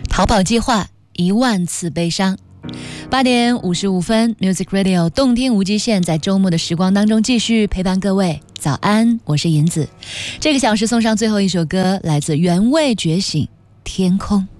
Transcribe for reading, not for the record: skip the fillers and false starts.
逃跑计划10000次悲伤。8点55分 Music Radio 动听无极限，在周末的时光当中继续陪伴各位。早安，我是银子。这个小时送上最后一首歌，来自原味觉醒，天空。